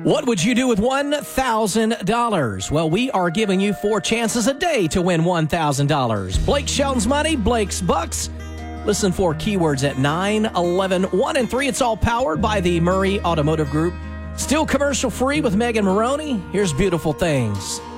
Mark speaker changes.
Speaker 1: What would you do with $1,000? Well, we are giving you 4 chances a day to win $1,000. Blake Shelton's Money, Blake's Bucks. Listen for keywords at 9, 11, 1, and 3. It's all powered by the Murray Automotive Group. Still commercial free with Megan Maroney. Here's Beautiful Things.